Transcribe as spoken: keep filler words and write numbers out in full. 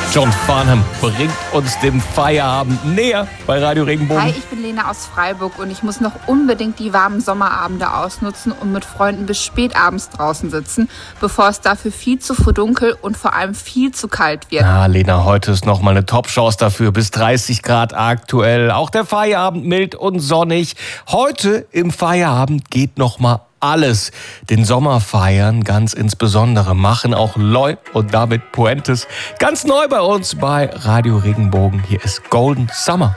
John Farnham bringt uns dem Feierabend näher bei Radio Regenbogen. Hi, ich bin Lena aus Freiburg und ich muss noch unbedingt die warmen Sommerabende ausnutzen und mit Freunden bis spät abends draußen sitzen, bevor es dafür viel zu verdunkel und vor allem viel zu kalt wird. Ja, Lena, heute ist noch mal eine Top-Chance dafür. Bis dreißig Grad aktuell. Auch der Feierabend mild und sonnig. Heute im Feierabend geht noch mal alles. Den Sommer feiern ganz insbesondere machen auch Loy und David Puentes. Ganz neu bei uns bei Radio Regenbogen. Hier ist Golden Summer.